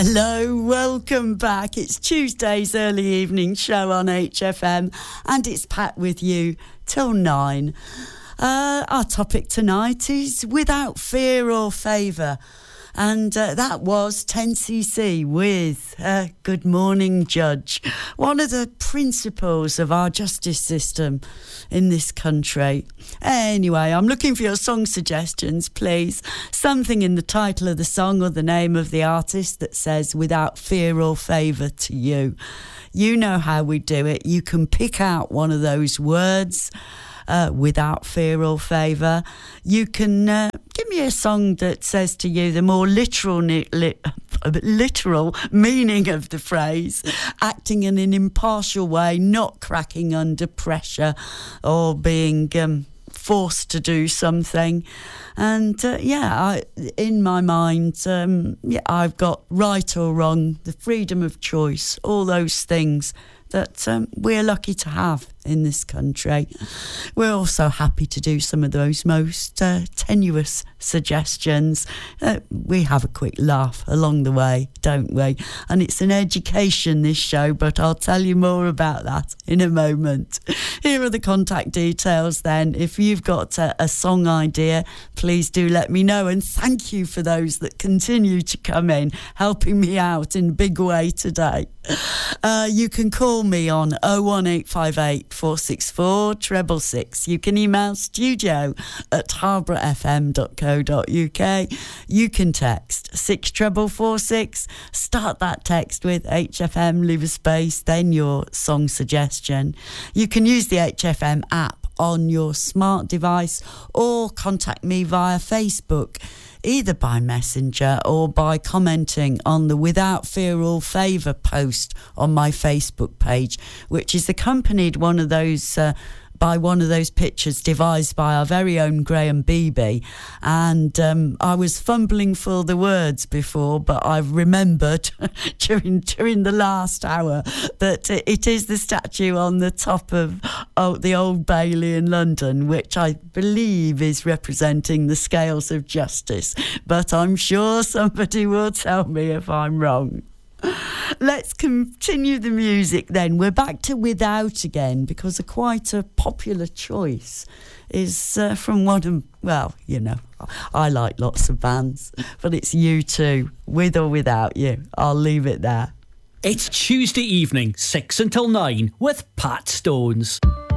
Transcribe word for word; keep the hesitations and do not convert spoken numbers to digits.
Hello, welcome back. It's Tuesday's early evening show on H F M and it's Pat with you till nine. Uh, our topic tonight is Without Fear or Favour. And uh, that was ten C C with uh, Good Morning Judge, one of the principles of our justice system in this country. Anyway, I'm looking for your song suggestions, please. Something in the title of the song or the name of the artist that says without fear or favour to you. You know how we do it. You can pick out one of those words. Uh, without fear or favour. You can uh, give me a song that says to you the more literal li- li- literal meaning of the phrase, acting in an impartial way, not cracking under pressure or being um, forced to do something. And uh, yeah, I, in my mind, um, yeah, I've got right or wrong, the freedom of choice, all those things that um, we're lucky to have in this country. We're also happy to do some of those most uh, tenuous suggestions. Uh, we have a quick laugh along the way, don't we? And it's an education, this show, but I'll tell you more about that in a moment. Here are the contact details then. If you've got a, a song idea, please do let me know. And thank you for those that continue to come in, helping me out in a big way today. Uh, you can call me on oh one eight five eight, four six four, treble six. You can email studio at harborough f m dot co dot u k. You can text six treble four six. Start that text with H F M, leave a space, then your song suggestion. You can use the H F M app on your smart device or contact me via Facebook, either by messenger or by commenting on the Without Fear or Favour post on my Facebook page, which is accompanied one of those uh, by one of those pictures devised by our very own Graham Beebe. And um, I was fumbling for the words before, but I've remembered during during the last hour that it is the statue on the top of oh, the Old Bailey in London, which I believe is representing the scales of justice. But I'm sure somebody will tell me if I'm wrong. Let's continue the music then. We're back to Without again, because a quite a popular choice is uh, from one of, well, you know, I like lots of bands, but it's U two, With or Without You. I'll leave it there. It's Tuesday evening, six until nine, with Pat Stones.